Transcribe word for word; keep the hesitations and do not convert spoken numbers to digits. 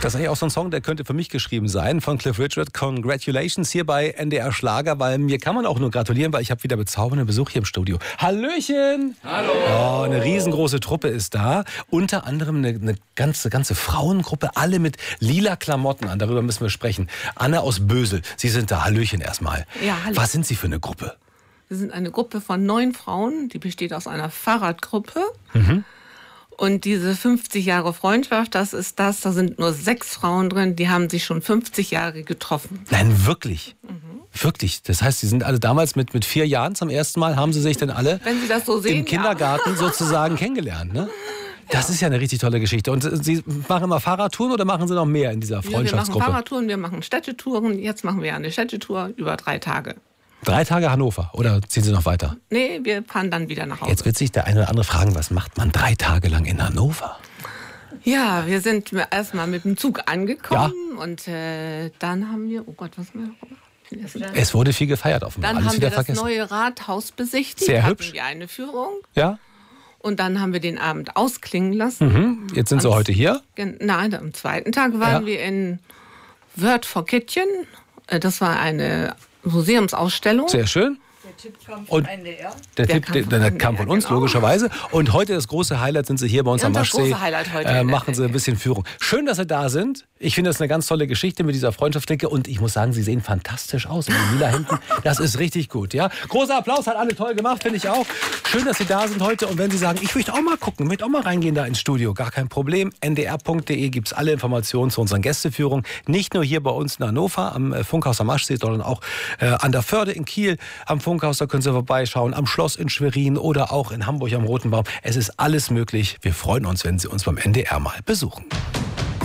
Das ist eigentlich auch so ein Song, der könnte für mich geschrieben sein, von Cliff Richard. Congratulations hier bei N D R Schlager, weil mir kann man auch nur gratulieren, weil ich habe wieder bezaubernden Besuch hier im Studio. Hallöchen! Hallo! Oh, eine riesengroße Truppe ist da. Unter anderem eine, eine ganze, ganze Frauengruppe, alle mit lila Klamotten an. Darüber müssen wir sprechen. Anna aus Bösel, Sie sind da. Hallöchen erstmal. Ja, hallo. Was sind Sie für eine Gruppe? Wir sind eine Gruppe von neun Frauen, die besteht aus einer Fahrradgruppe. Mhm. Und diese fünfzig Jahre Freundschaft, das ist das, da sind nur sechs Frauen drin, die haben sich schon fünfzig Jahre getroffen. Nein, wirklich? Mhm. Wirklich? Das heißt, Sie sind alle damals mit, mit vier Jahren zum ersten Mal, haben Sie sich denn alle Wenn Sie das so sehen, im Kindergarten ja. sozusagen kennengelernt, ne? Das ist ja eine richtig tolle Geschichte. Und Sie machen immer Fahrradtouren oder machen Sie noch mehr in dieser Freundschaftsgruppe? Wir machen Fahrradtouren, wir machen Städtetouren. Jetzt machen wir eine Städtetour über drei Tage. Drei Tage Hannover oder ziehen Sie noch weiter? Nee, wir fahren dann wieder nach Hause. Jetzt wird sich der eine oder andere fragen, was macht man drei Tage lang in Hannover? Ja, wir sind erstmal mit dem Zug angekommen ja. und äh, dann haben wir, oh Gott, was haben wir? Es wurde viel gefeiert offenbar. Dann Alles haben wieder wir das vergessen. neue Rathaus besichtigt. Sehr hatten hübsch. wir eine Führung. Ja. Und dann haben wir den Abend ausklingen lassen. Mhm. Jetzt sind Sie am, heute hier? Nein, am zweiten Tag waren ja. wir in Wörth vor Kittchen. Das war eine Museumsausstellung. Sehr schön. Der Tipp kam von N D R. Der, Der Tipp kam der, von der N D R, kam von uns, genau. logischerweise. Und heute das große Highlight sind Sie hier bei uns Ja, am das Maschsee. große Highlight heute. Äh, machen Sie ein bisschen Führung. Schön, dass Sie da sind. Ich finde das eine ganz tolle Geschichte mit dieser Freundschaftsklicke. Und ich muss sagen, Sie sehen fantastisch aus. Mit den lila Händen. Das ist richtig gut. Ja? Großer Applaus, hat alle toll gemacht, finde ich auch. Schön, dass Sie da sind heute. Und wenn Sie sagen, ich möchte auch mal gucken, möchte auch mal reingehen da ins Studio, gar kein Problem. N D R punkt de gibt es alle Informationen zu unseren Gästeführungen. Nicht nur hier bei uns in Hannover am Funkhaus am Maschsee, sondern auch äh, an der Förde in Kiel am Funkhaus. Da können Sie vorbeischauen. Am Schloss in Schwerin oder auch in Hamburg am Roten Baum. Es ist alles möglich. Wir freuen uns, wenn Sie uns beim N D R mal besuchen.